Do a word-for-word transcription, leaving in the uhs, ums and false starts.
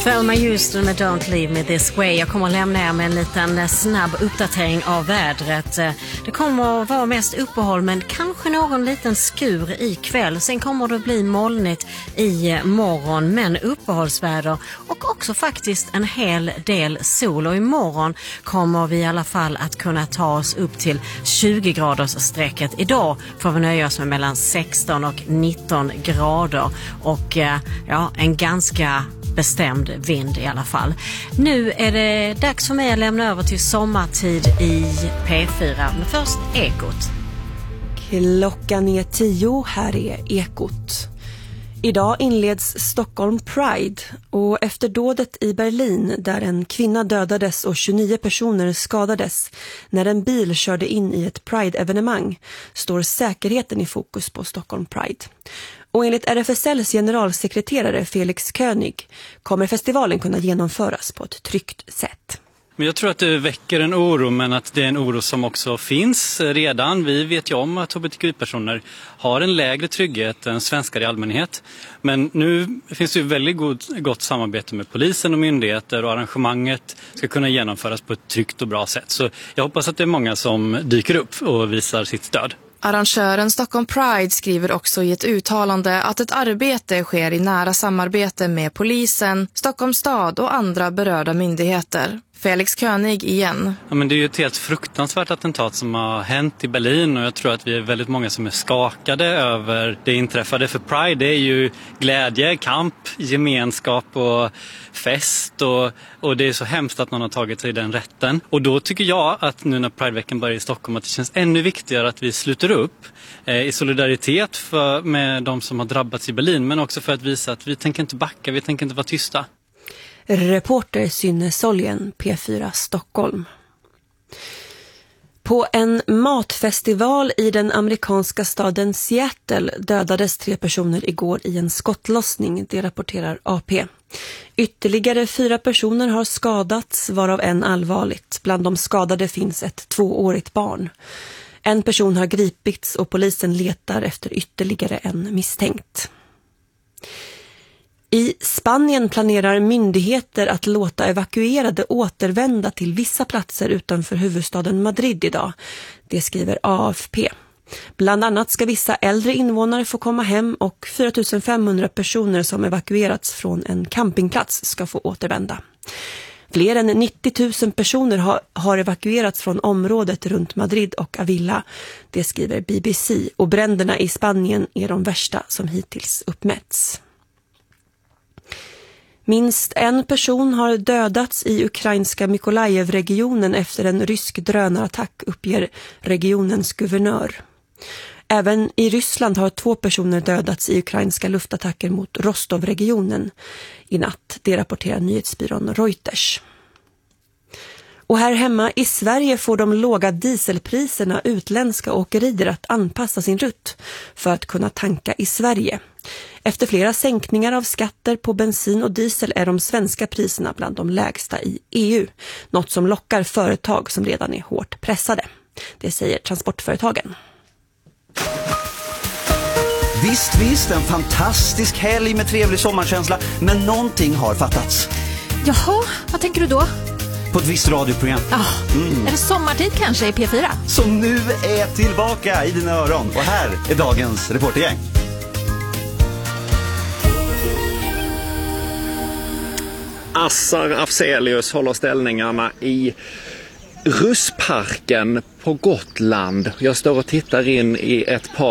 Thelma Houston med Don't Leave Me This Way. Jag kommer att lämna er med en liten snabb uppdatering av vädret. Det kommer att vara mest uppehåll, men kanske någon liten skur i kväll. Sen kommer det bli molnigt i morgon, men uppehållsväder och också faktiskt en hel del sol. Och imorgon kommer vi i alla fall att kunna ta oss upp till tjugo graders strecket. Idag får vi nöja oss med mellan sexton och nitton grader och ja, en ganska bestämd vind i alla fall. Nu är det dags för mig att lämna över till sommartid i P fyra. Men först Ekot. Klockan är tio, här är Ekot. Idag inleds Stockholm Pride och efter dådet i Berlin där en kvinna dödades och tjugonio personer skadades när en bil körde in i ett Pride-evenemang står säkerheten i fokus på Stockholm Pride. Och enligt R F S L:s generalsekreterare Felix König kommer festivalen kunna genomföras på ett tryggt sätt. Men jag tror att det väcker en oro, men att det är en oro som också finns redan. Vi vet ju om att H B T Q-personer har en lägre trygghet än svenskar i allmänhet. Men nu finns det ju väldigt god, gott samarbete med polisen och myndigheter och arrangemanget ska kunna genomföras på ett tryggt och bra sätt. Så jag hoppas att det är många som dyker upp och visar sitt stöd. Arrangören Stockholm Pride skriver också i ett uttalande att ett arbete sker i nära samarbete med polisen, Stockholms stad och andra berörda myndigheter. Felix König igen. Ja, men det är ju ett helt fruktansvärt attentat som har hänt i Berlin och jag tror att vi är väldigt många som är skakade över det inträffade. För Pride, det är ju glädje, kamp, gemenskap och fest och, och det är så hemskt att någon har tagit sig den rätten. Och då tycker jag att nu när Prideveckan börjar i Stockholm att det känns ännu viktigare att vi sluter upp eh, i solidaritet för, med de som har drabbats i Berlin, men också för att visa att vi tänker inte backa, vi tänker inte vara tysta. Reporter Synne Soljen, P fyra Stockholm. På en matfestival i den amerikanska staden Seattle dödades tre personer igår i en skottlossning, det rapporterar A P. Ytterligare fyra personer har skadats, varav en allvarligt. Bland de skadade finns ett tvåårigt barn. En person har gripits och polisen letar efter ytterligare en misstänkt. I Spanien planerar myndigheter att låta evakuerade återvända till vissa platser utanför huvudstaden Madrid idag. Det skriver A F P. Bland annat ska vissa äldre invånare få komma hem och fyra tusen femhundra personer som evakuerats från en campingplats ska få återvända. Fler än nittio tusen personer har, har evakuerats från området runt Madrid och Avila. Det skriver B B C och bränderna i Spanien är de värsta som hittills uppmätts. Minst en person har dödats i ukrainska Mykolaiv-regionen efter en rysk drönarattack, uppger regionens guvernör. Även i Ryssland har två personer dödats i ukrainska luftattacker mot Rostov-regionen i natt. Det rapporterar nyhetsbyrån Reuters. Och här hemma i Sverige får de låga dieselpriserna utländska åkerier att anpassa sin rutt för att kunna tanka i Sverige. Efter flera sänkningar av skatter på bensin och diesel är de svenska priserna bland de lägsta i E U. Något som lockar företag som redan är hårt pressade. Det säger transportföretagen. Visst, visst, en fantastisk helg med trevlig sommarkänsla, men någonting har fattats. Jaha, vad tänker du då? På ett visst radioprogram. Oh, mm. Är det sommartid kanske i P fyra? Som nu är tillbaka i dina öron. Och här är dagens reportergäng. Assar Afzelius håller ställningarna i Russparken på Gotland. Jag står och tittar in i ett par